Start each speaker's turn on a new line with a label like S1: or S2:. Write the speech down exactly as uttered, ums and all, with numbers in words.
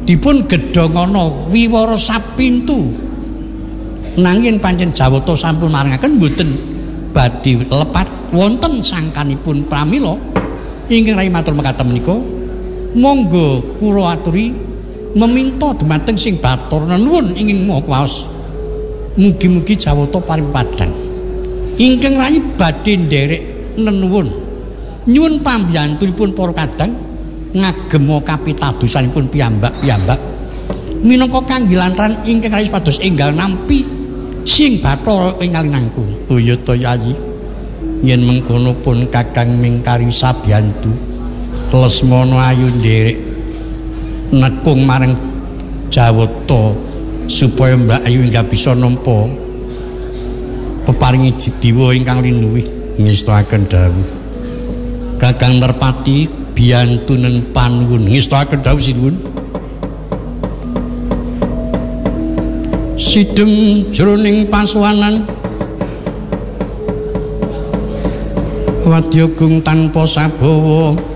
S1: dipun gedhongana wiwara sapintu nanging pancen Jawata sampun maringaken mboten badhe lepat wonten sangkanipun pramila ingkang rai matur mekaten menika monggo kula aturi meminta dhumateng sing Bathara nuwun ingin Maha Kuwaos mugi-mugi Jawata paring padhang ingkang rai badhe nderek nenuwun nyuwun pambiyantunipun para kadang ngagema kapitadosanipun piyambak-piyambak minangka kangge lantaran ingkang rai pados enggal nampi sing Bathara ing kalinangku. Oh ya to Yayi. Yen mengkono pun Kakang mingkari sabiyantu. Lesmana ayu nderek nekung marang Jawata supaya Mbak Ayu enggak bisa nampa peparingi jidiwa ingkang linuwih ngestakaken dawuh. Kakang Nerpati biyantunen panuwun ngestakaken dawuh sinuwun. Sidhem jroning pasuwanan wadya gung tanpa sabawa